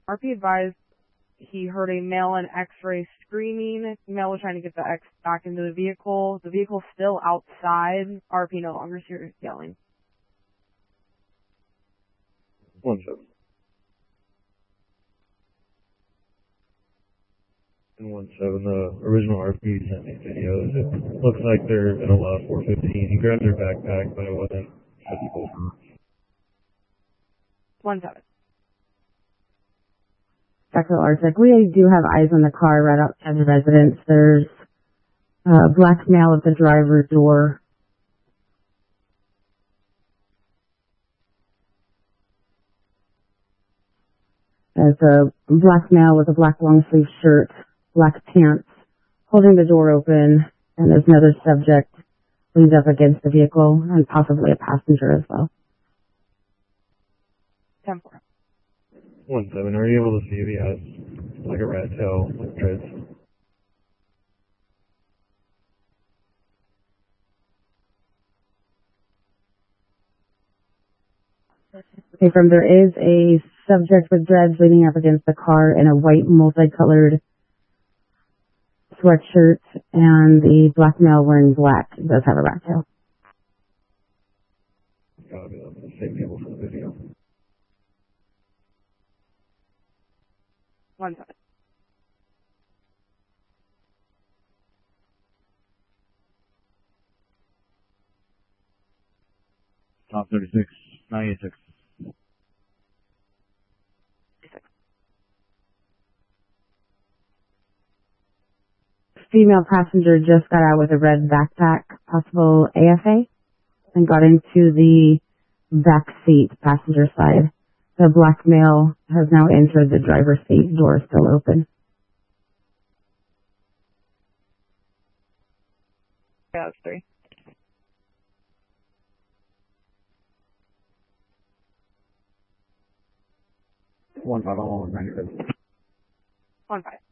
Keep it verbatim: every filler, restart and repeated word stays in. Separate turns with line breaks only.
R P advised he heard a male in X-ray screaming. The male was trying to get the X back into the vehicle. The vehicle's still outside. R P no longer hears yelling.
One seven. And one seven, the original R P sent me videos. It looks like they're in a lot of four fifteen. He grabbed their backpack, but it wasn't physical.
One seven.
Doctor Arctic, we do have eyes on the car right outside the residence. There's a black male at the driver's door. There's a black male with a black long sleeve shirt, black pants, holding the door open, and there's another subject leaned up against the vehicle, and possibly a passenger as well.
ten four.
One seven, are you able to see if he has like a rat tail with dreads?
Okay, from there is a subject with dreads leaning up against the car in a white multicolored sweatshirt, and the black male wearing black does have a rat tail.
Gotta be the same people from the video.
One seven.
Top thirty-six, ninety-six.
Female passenger just got out with a red backpack, possible A F A, and got into the back seat, passenger side. The black male has now entered the driver's seat, door is still open.
Yeah, that's three.
One five, one five.
One five.